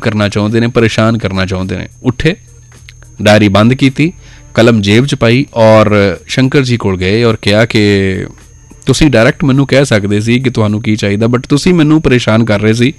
करना चाहते हैं, परेशान करना चाहते हैं। उठे, डायरी बंद की, कलम जेब च पाई और शंकर जी कोल गए और कहा कि तुसी डायरैक्ट मैनू कह सकते सी कि तुहानू की चाहिए, बट तुसी मैनू परेशान कर रहे सी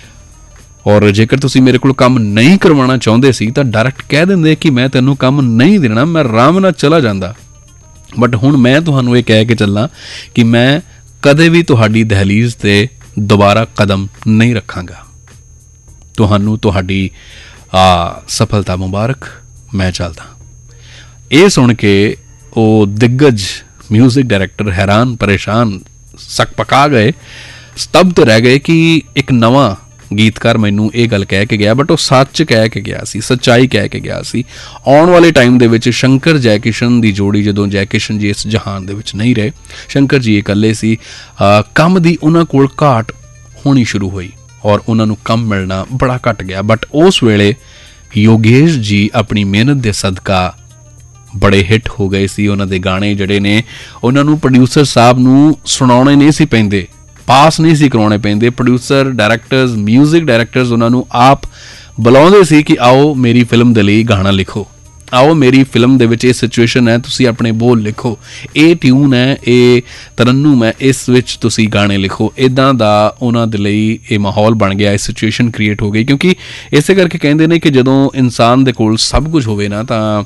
और जेकर तुसी मेरे कोल काम नहीं करवाना चाहते सी तो डायरैक्ट कह देंदे कि मैं तैनू काम नहीं देना, मैं आराम नाल चला जांदा। बट हुण मैं तुहानू ये कह के चलना कि मैं कदे भी तुहाडी दहलीज ते दोबारा कदम नहीं रखांगा। तुहानू तुहाडी सफलता मुबारक, मैं चलदा। ये सुन के वो दिग्गज म्यूजिक डायरैक्टर हैरान, परेशान, सक पका गए, स्तब्ध रह गए कि एक नवा गीतकार मैनू ये गल कह के गया, बट वो सच कह के गया सी, सच्चाई कह के गया सी। आने वाले टाइम दे विच शंकर जयकिशन दी जोड़ी, जदों जयकिशन जी इस जहान दे विच नहीं रहे, शंकर जी इकल्ले सी, काम दी उन्हां कोल घाट होनी शुरू हुई और उन्हां नूं काम मिलना बड़ा घट गया। बट उस वेले योगेश जी अपनी मेहनत दे सदका बड़े हिट हो गए सी। उन्हां दे गाने जिहड़े ने उन्हां नूं प्रोड्यूसर साहब नूं सुणाउणे नहीं सी पैंदे, पास नहीं सी करवाने पैंदे। प्रोड्यूसर, डायरैक्टर्स, म्यूजिक डायरैक्टर्स उन्हां नूं आप बुलाउंदे सी कि आओ मेरी फिल्म दे लई गाना लिखो, आओ मेरी फिल्म दे विच ये सिचुएशन है, तुसी अपने बोल लिखो, ये ट्यून है, ये तरन्नुम है, इस विच तुसी गाने लिखो। इदां दा उन्हां दे लई ये माहौल बन गया, ये सिचुएशन क्रिएट हो गई। क्योंकि इसे करके कहंदे ने कि जदों इंसान दे कोल सब कुछ होवे ना तां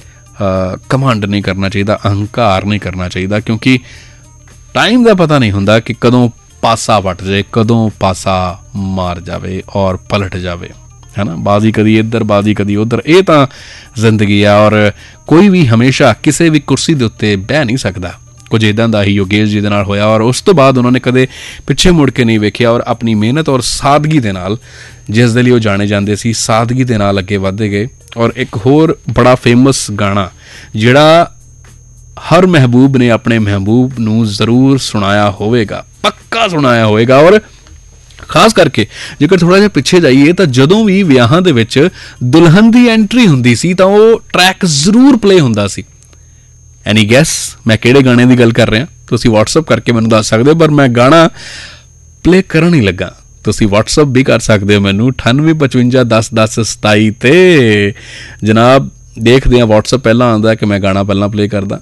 घमंड नहीं करना चाहिए, अहंकार नहीं करना चाहिए, क्योंकि टाइम का पता नहीं हुंदा कि कदों पासा वट जाए, कदों पासा मार जाए और पलट जाए, है ना। बाजी कदी इधर, बाजी कदी उधर, ये तो जिंदगी है और कोई भी हमेशा किसी भी कुर्सी के उत्ते बह नहीं सकता। कुछ इदां दा ही योगेश जी दे नाल होया और उस तो बाद उन्होंने कदे पिछे मुड़ के नहीं वेखिया और अपनी मेहनत और सादगी दे नाल, जिस दे लई वो जाने जाते सी, सादगी दे नाल अगे वधदे गए। और एक होर बड़ा फेमस गाना जिहड़ा हर महबूब ने अपने महबूब नूं जरूर सुनाया होवेगा, पक्का सुनाया होवेगा। और खास करके जेकर थोड़ा जिहा पिछे जाइए तो जदों भी विआहां दे विच दुल्हन दी एंट्री हुंदी सी तां वो ट्रैक जरूर प्ले हुंदा सी। एनी गैस मैं किहड़े गाने की गल कर रहा? तुसीं व्हाट्सअप करके मैनूं दस सकदे हो, पर मैं गाना प्ले करन ही लगा। तुसीं व्हाट्सअप भी कर सकते हो मैनूं 9855 10 10 27 ते। जनाब देखते हैं व्हाट्सअप पहला आंदा कि मैं गाना पहला प्ले करदा।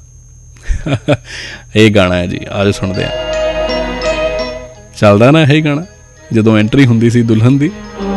ये गाना है जी, आज सुनते हैं। चलदा ना यही गाना जदों एंट्री हुंदी सी दुल्हन दी।